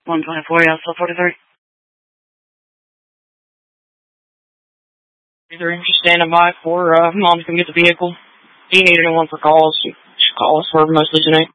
124, yeah, still 43. Either just standing by for Mom's gonna get the vehicle. If you need anyone for calls, you should call us. We're mostly tonight.